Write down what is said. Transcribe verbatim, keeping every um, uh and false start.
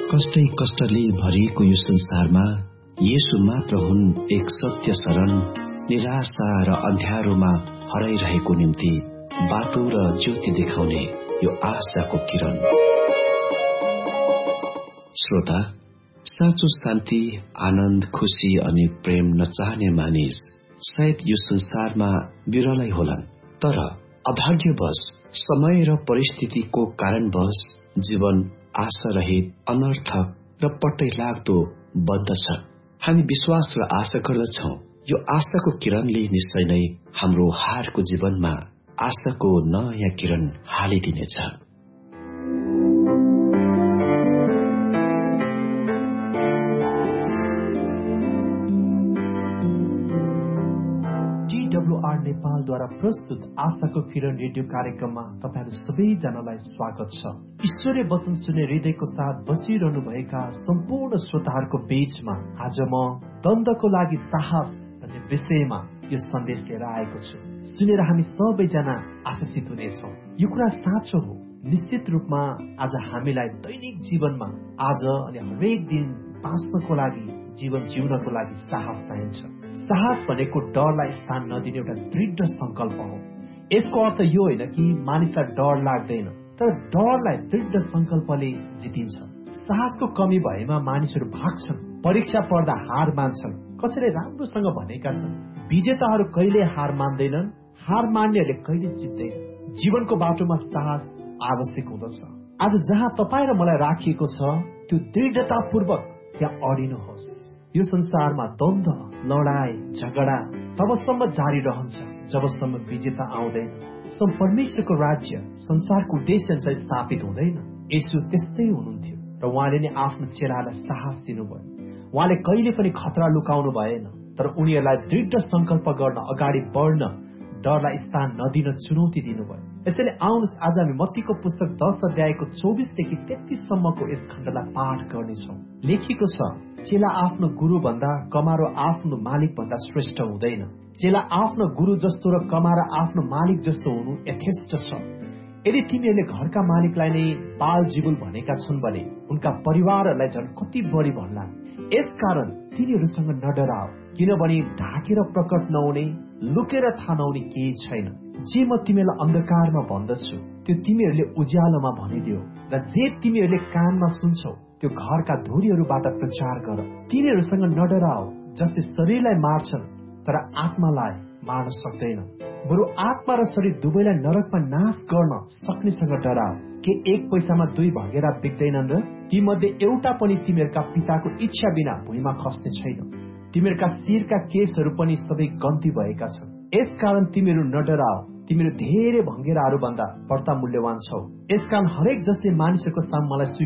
कष्टै कष्टले भरिएको यो संसारमा येशू मात्र हुन् एक सत्य शरण। निराशा र अँध्यारोमा हराइरहेको निम्ति बाटो र ज्योति देखाउने यो आशाको किरण। श्रोता, साँचो शान्ति, आनन्द, खुशी अनि प्रेम नचाहने मानिस सायद यो संसारमा विरलै होलान्, तर अभाग्यवश समय र परिस्थितिको कारणवश जीवन आशा रहित, अनर्थक र पट्टै लाग्दो बन्दछ। हामी विश्वास र आशा गर्दछौं यो आशाको किरणले निश्चय नै हाम्रो हारको जीवनमा आशाको नयाँ किरण हालिदिनेछ। टीडब्ल्यूआर नेपालद्वारा प्रस्तुत आशाको किरण रेडियो कार्यक्रममा तपाईहरू सबैजनालाई स्वागत छ। ईश्वरीय वचन सुन्ने हृदयको साथ बसिरहनु भएका सम्पूर्ण श्रोताहरूको बीचमा आज म द्वन्द्वको लागि साहस भन्ने विषयमा यो सन्देश लिएर आएको छु। सुनेर हामी सबैजना आशिषित हुनेछौँ। यो कुरा साँचो हो। निश्चित रूपमा आज हामीलाई दैनिक जीवनमा आज अनि हरेक दिन बाँच्नको लागि, जीवन जिउनको लागि साहस चाहिन्छ। साहस भनेको डरलाई स्थान नदिने एउटा दृढ संकल्प हो। यसको अर्थ यो होइन कि मानिसलाई डर लाग्दैन, तर डरलाई दृढ संकल्पले जितिन्छ। साहसको कमी भएमा मानिसहरू भाग्छन्, परीक्षा पर्दा हार मान्छन्। कसैले राम्रोसँग भनेका छन्, विजेताहरू कहिले हार मान्दैनन्, हार मान्नेहरूले कहिले जित्दैन। जीवनको बाटोमा साहस आवश्यक हुँदछ। आज जहाँ तपाईँ र मलाई राखिएको छ त्यो दृढतापूर्वक त्यहाँ अडिनुहोस्। यो संसारमा द्वन्द्व, लडाई, झगडा तबसम्म जारी रहन्छ जबसम्म विजेता आउँदैन, जबसम्म परमेश्वरको राज्य संसारको उद्देश्य चाहिँ स्थापित हुँदैन। येशू त्यस्तै हुनुहुन्थ्यो र उहाँले नै आफ्नो चेलालाई साहस दिनुभयो। उहाँले कहिले पनि खतरा लुकाउनु भएन, तर उनीहरूलाई दृढ संकल्प गर्न, अगाडि बढ्न, डरलाई स्थान नदिन चुनौती दिनुभयो। यसैले आउनुहोस् आज हामी मत्तीको पुस्तक दस अध्यायको चौबिसदेखि तेत्तीस सम्मको यस खण्डलाई पाठ गर्नेछौँ। लेखिएको छ, चेला आफ्नो गुरु भन्दा, कमारो आफ्नो मालिक भन्दा श्रेष्ठ हुँदैन। चेला आफ्नो गुरु जस्तो र कमारा आफ्नो मालिक जस्तो हुनु यथेष्ट छ। यदि तिमीहरूले घरका मालिकलाई नै बाल जीवुल भनेका छन् भने उनका परिवारहरूलाई झन् कति बढी भन्ला। यसकारण तिनीहरूसँग नडराओ, किनभने ढाकेर प्रकट नहुने, लुकेर थाहा नहुने केही छैन। जे म तिमीलाई अन्धकारमा भन्दछु त्यो तिमीहरूले उज्यालोमा भनिदियो, र जे तिमीहरूले कानमा सुन्छौ त्यो घरका धुरीहरूबाट प्रचार गर। तिनीहरूसँग नडराओ जसले शरीरलाई मार्छन् तर आत्मालाई मार्न सक्दैन। बरु आत्मा र शरीर दुवैलाई नरकमा नाश गर्न सक्नेसँग डराओ। के एक पैसामा दुई भगेरा बिग्दैनन् र? ती मध्ये एउटा पनि तिमीहरूका पिताको इच्छा बिना भुइँमा खस्ने छैन। तिमीहरूका शिरका केसहरू पनि सबै गन्ती भएका छन्। यसकारण तिमीहरू नडराओ, तिमीहरू धेरै भङ्गेराहरू भन्दा बढ्ता मूल्यवान छौ। यसकारण हरेक जसले मानिसहरूको सामु मलाई